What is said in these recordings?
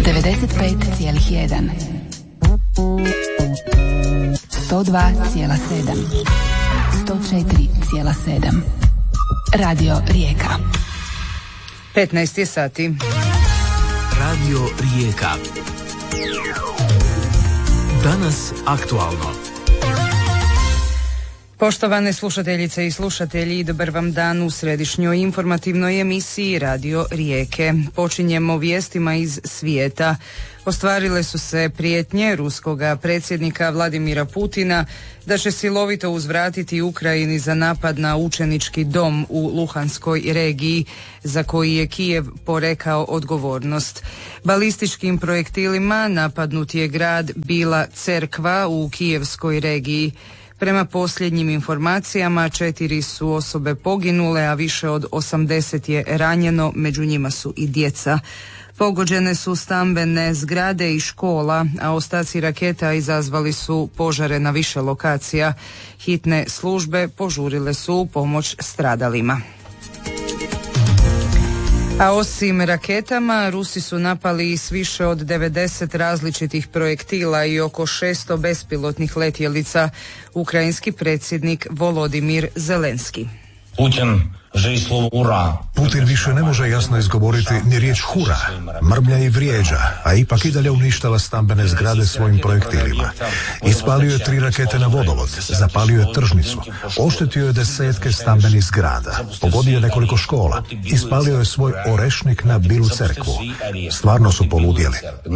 95,1 102,7 104,7 Radio Rijeka. 15 je sati. Radio Rijeka. Danas aktualno. Poštovane slušateljice i slušatelji, dobar vam dan u središnjoj informativnoj emisiji Radio Rijeke. Počinjemo vijestima iz svijeta. Ostvarile su se prijetnje ruskoga predsjednika Vladimira Putina da će silovito uzvratiti Ukrajini za napad na učenički dom u Luhanskoj regiji, za koji je Kijev porekao odgovornost. Balističkim projektilima napadnut je grad Bila Cerkva u Kijevskoj regiji. Prema posljednjim informacijama 4 su osobe poginule, a više od 80 je ranjeno, među njima su i djeca. Pogođene su stambene zgrade i škola, a ostaci raketa izazvali su požare na više lokacija. Hitne službe požurile su u pomoć stradalima. A osim raketama, Rusi su napali s više od 90 različitih projektila i oko 600 bespilotnih letjelica, ukrajinski predsjednik Volodimir Zelenski. Putin više ne može jasno izgovoriti ni riječ hura, mrmlja i vrijeđa, a ipak i dalje uništava stambene zgrade svojim projektilima. Ispalio je 3 rakete na vodovod, zapalio je tržnicu, oštetio je desetke stambenih zgrada, pogodio je nekoliko škola, ispalio je svoj orešnik na Bilu Cerkvu. Stvarno su poludjeli.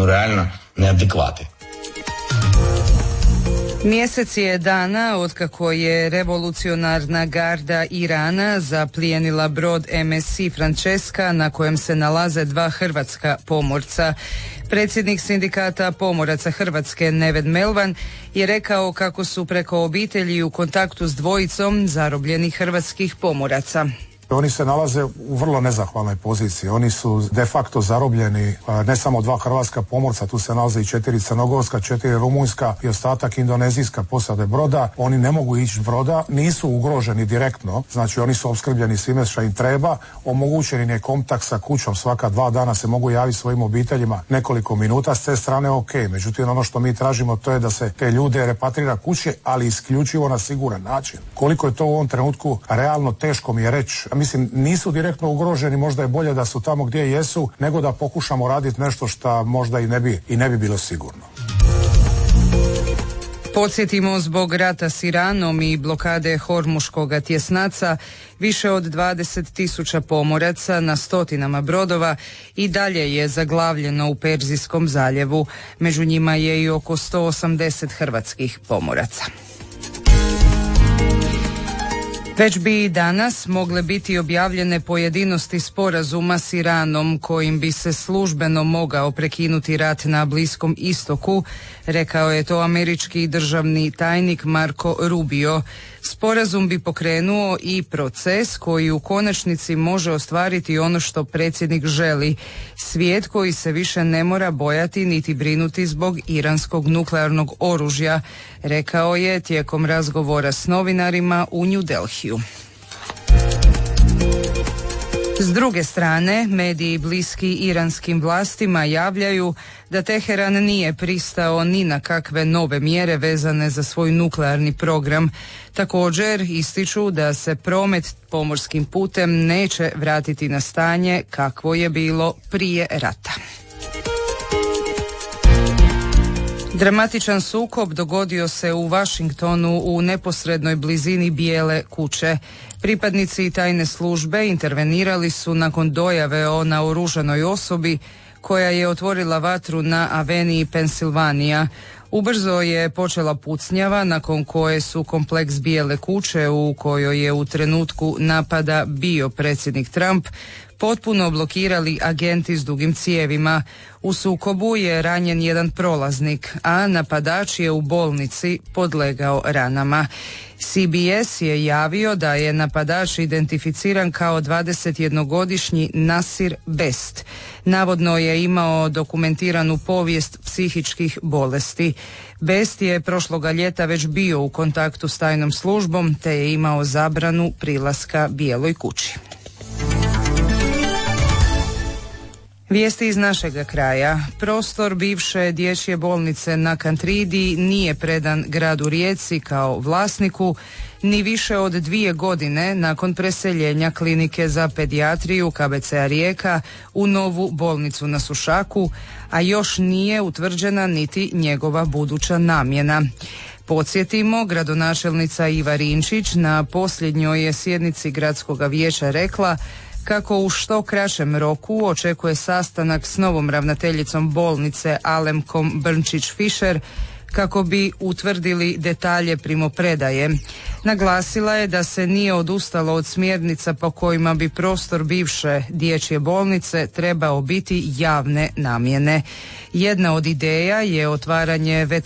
Mjesec je dana otkako je revolucionarna garda Irana zaplijenila brod MSC Francesca na kojem se nalaze 2 hrvatska pomorca. Predsjednik sindikata pomoraca Hrvatske Neved Melvan je rekao kako su preko obitelji u kontaktu s dvojicom zarobljenih hrvatskih pomoraca. Oni se nalaze u vrlo nezahvalnoj poziciji. Oni su de facto zarobljeni, ne samo 2 hrvatska pomorca, tu se nalaze i 4 crnogorska, 4 rumunjska i ostatak indonezijska posade broda. Oni ne mogu ići broda, nisu ugroženi direktno, znači oni su opskrbljeni svime što im treba, omogućen je kontakt sa kućom, svaka 2 dana se mogu javiti svojim obiteljima nekoliko minuta, s te strane ok. Međutim, ono što mi tražimo to je da se te ljude repatrira kuće, ali isključivo na siguran način. Koliko je to u ovom trenutku realno, teško mi je reći. Mislim, nisu direktno ugroženi, možda je bolje da su tamo gdje jesu, nego da pokušamo raditi nešto što možda i ne bi bilo sigurno. Podsjetimo, zbog rata s Iranom i blokade Hormuškoga tjesnaca, više od 20.000 pomoraca na stotinama brodova i dalje je zaglavljeno u Perzijskom zaljevu. Među njima je i oko 180 hrvatskih pomoraca. Već bi danas mogle biti objavljene pojedinosti sporazuma s Iranom kojim bi se službeno mogao prekinuti rat na Bliskom istoku, rekao je to američki državni tajnik Marco Rubio. Sporazum bi pokrenuo i proces koji u konačnici može ostvariti ono što predsjednik želi. Svijet koji se više ne mora bojati niti brinuti zbog iranskog nuklearnog oružja, rekao je tijekom razgovora s novinarima u New Delhiju. S druge strane, mediji bliski iranskim vlastima javljaju da Teheran nije pristao ni na kakve nove mjere vezane za svoj nuklearni program. Također ističu da se promet pomorskim putem neće vratiti na stanje kakvo je bilo prije rata. Dramatičan sukob dogodio se u Washingtonu u neposrednoj blizini Bijele kuće. Pripadnici tajne službe intervenirali su nakon dojave o naoružanoj osobi koja je otvorila vatru na aveniji Pensilvanija. Ubrzo je počela pucnjava nakon koje su kompleks Bijele kuće u kojoj je u trenutku napada bio predsjednik Trump potpuno blokirali agenti s dugim cijevima. U sukobu je ranjen jedan prolaznik, a napadač je u bolnici podlegao ranama. CBS je javio da je napadač identificiran kao 21-godišnji Nasir Best. Navodno je imao dokumentiranu povijest psihičkih bolesti. Best je prošloga ljeta već bio u kontaktu s tajnom službom te je imao zabranu prilaska Bijeloj kući. Vijesti iz našega kraja. Prostor bivše dječje bolnice na Kantridi nije predan gradu Rijeci kao vlasniku ni više od 2 godine nakon preseljenja klinike za pedijatriju KBC-a Rijeka u novu bolnicu na Sušaku, a još nije utvrđena niti njegova buduća namjena. Podsjetimo, gradonačelnica Iva Rinčić na posljednjoj je sjednici gradskog vijeća rekla kako u što kraćem roku očekuje sastanak s novom ravnateljicom bolnice Alemkom Brnčić-Fišer kako bi utvrdili detalje primopredaje. Naglasila je da se nije odustalo od smjernica po kojima bi prostor bivše dječje bolnice trebao biti javne namjene. Jedna od ideja je otvaranje